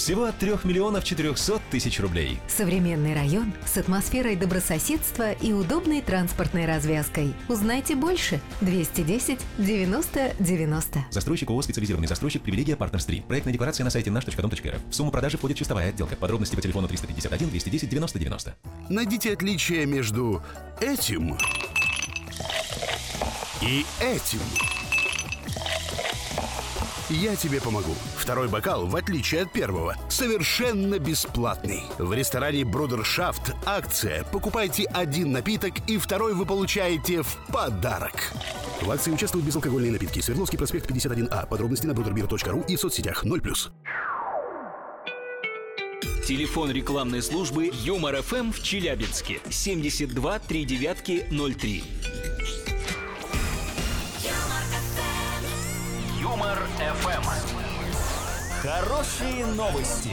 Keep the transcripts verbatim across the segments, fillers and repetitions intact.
Всего от трех миллионов четырехсот тысяч рублей. Современный район с атмосферой добрососедства и удобной транспортной развязкой. Узнайте больше. двести десять девяносто девяносто. Застройщик ООО «Специализированный застройщик. Привилегия Partners три». Проектная декларация на сайте наш точка дом точка эр эф. В сумму продажи входит чистовая отделка. Подробности по телефону триста пятьдесят один двести десять девяносто девяносто. Найдите отличие между этим и этим. Я тебе помогу. Второй бокал, в отличие от первого, совершенно бесплатный. В ресторане Брудершафт акция. Покупайте один напиток, и второй вы получаете в подарок. В акции участвуют безалкогольные напитки. Свердловский проспект пятьдесят один А. Подробности на брудербир точка ру и в соцсетях ноль плюс. Телефон рекламной службы Юмор эф эм в Челябинске. семьдесят два три девятки ноль три. Юмор эф эм. Хорошие новости.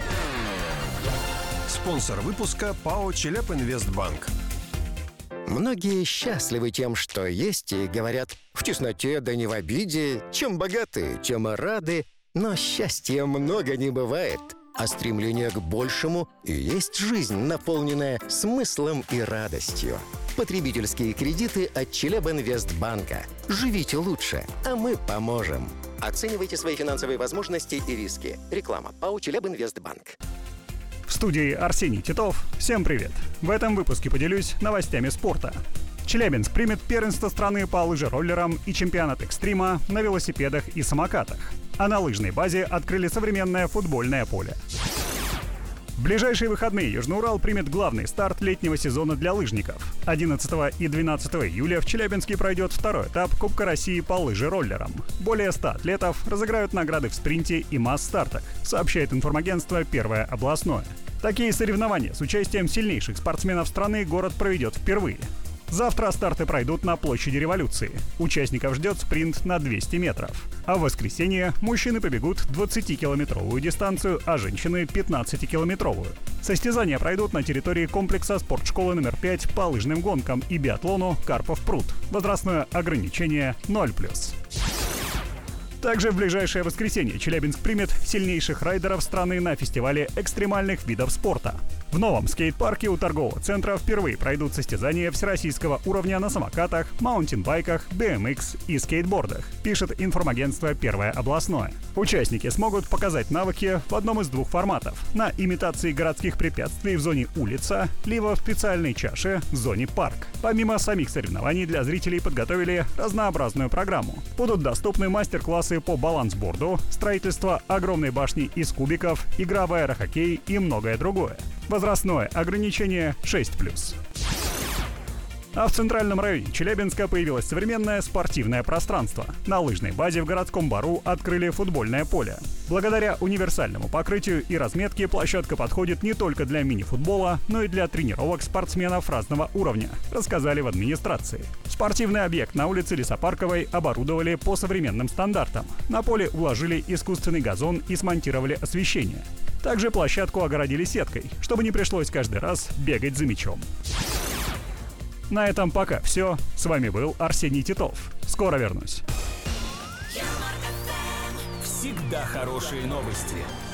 Спонсор выпуска ПАО «Челябинвестбанк». Многие счастливы тем, что есть, и говорят: в тесноте да не в обиде. Чем богаты, тем и рады. Но счастья много не бывает. А стремление к большему и есть жизнь, наполненная смыслом и радостью. Потребительские кредиты от Челябинвестбанка. Живите лучше, а мы поможем. Оценивайте свои финансовые возможности и риски. Реклама. ПАО «Челябинвестбанк». В студии Арсений Титов. Всем привет. В этом выпуске поделюсь новостями спорта. Челябинск примет первенство страны по лыжероллерам и чемпионат экстрима на велосипедах и самокатах. А на лыжной базе открыли современное футбольное поле. В ближайшие выходные Южный Урал примет главный старт летнего сезона для лыжников. одиннадцатого и двенадцатого июля в Челябинске пройдет второй этап Кубка России по лыжероллерам. Более ста атлетов разыграют награды в спринте и масс-стартах, сообщает информагентство «Первое областное». Такие соревнования с участием сильнейших спортсменов страны город проведет впервые. Завтра старты пройдут на площади Революции. Участников ждет спринт на двести метров. А в воскресенье мужчины побегут двадцатикилометровую дистанцию, а женщины — пятнадцатикилометровую. Состязания пройдут на территории комплекса спортшколы номер пять по лыжным гонкам и биатлону «Карпов пруд». Возрастное ограничение ноль плюс. Также в ближайшее воскресенье Челябинск примет сильнейших райдеров страны на фестивале экстремальных видов спорта. В новом скейт-парке у торгового центра впервые пройдут состязания всероссийского уровня на самокатах, маунтинбайках, би эм икс и скейтбордах, пишет информагентство «Первое областное». Участники смогут показать навыки в одном из двух форматов – на имитации городских препятствий в зоне улица, либо в специальной чаше в зоне парк. Помимо самих соревнований для зрителей подготовили разнообразную программу. Будут доступны мастер-классы по балансборду, строительство огромной башни из кубиков, игра в аэрохоккей и многое другое. Возрастное ограничение шесть плюс. А в центральном районе Челябинска появилось современное спортивное пространство. На лыжной базе в городском бару открыли футбольное поле. Благодаря универсальному покрытию и разметке площадка подходит не только для мини-футбола, но и для тренировок спортсменов разного уровня, рассказали в администрации. Спортивный объект на улице Лесопарковой оборудовали по современным стандартам. На поле уложили искусственный газон и смонтировали освещение. Также площадку огородили сеткой, чтобы не пришлось каждый раз бегать за мячом. На этом пока все. С вами был Арсений Титов. Скоро вернусь. Всегда хорошие новости.